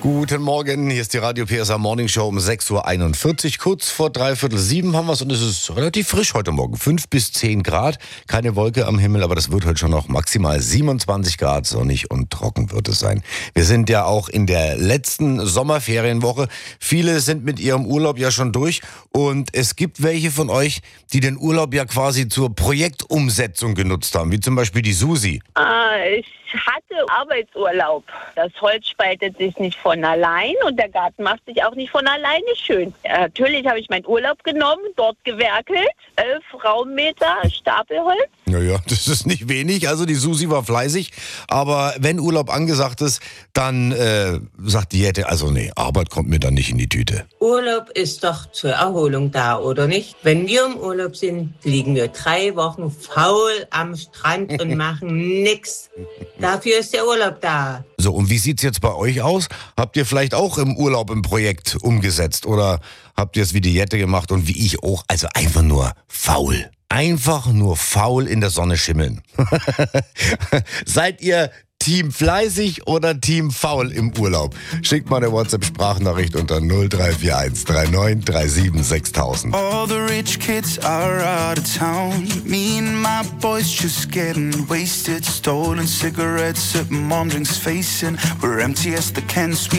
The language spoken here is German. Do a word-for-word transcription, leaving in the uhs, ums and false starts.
Guten Morgen, hier ist die Radio P S A Morning Show um sechs Uhr einundvierzig. Kurz vor dreiviertel sieben haben wir es und es ist relativ frisch heute Morgen. fünf bis zehn Grad, keine Wolke am Himmel, aber das wird heute schon noch maximal siebenundzwanzig Grad, sonnig und trocken wird es sein. Wir sind ja auch in der letzten Sommerferienwoche. Viele sind mit ihrem Urlaub ja schon durch und es gibt welche von euch, die den Urlaub ja quasi zur Projektumsetzung genutzt haben, wie zum Beispiel die Susi. Ah, ich hatte Arbeitsurlaub. Das Holz spaltet sich nicht von allein und der Garten macht sich auch nicht von alleine schön. Ja, natürlich habe ich meinen Urlaub genommen, dort gewerkelt, elf Raummeter Stapelholz. Naja, das ist nicht wenig, also die Susi war fleißig, aber wenn Urlaub angesagt ist, dann äh, sagt die Jette, also nee, Arbeit kommt mir dann nicht in die Tüte. Urlaub ist doch zur Erholung da, oder nicht? Wenn wir im Urlaub sind, liegen wir drei Wochen faul am Strand und machen nix. Dafür ist der Urlaub da. So, und wie sieht's jetzt bei euch aus? Habt ihr vielleicht auch im Urlaub ein Projekt umgesetzt oder habt ihr es wie die Jette gemacht und wie ich auch, also einfach nur faul? Einfach nur faul in der Sonne schimmeln. Seid ihr Team fleißig oder Team faul im Urlaub? Schickt mal eine WhatsApp-Sprachnachricht unter null drei vier eins drei neun drei sieben sechstausend. All the rich kids are out of town. Me and my boys just getting wasted. Stolen cigarettes at mom drinks facing. We're empty as the can sweep.